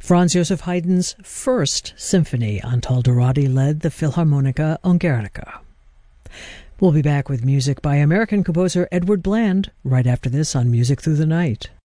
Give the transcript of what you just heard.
Franz Joseph Haydn's first symphony. Antal-Dorati led the Philharmonica Ungarische. We'll be back with music by American composer Edward Bland right after this on Music Through the Night.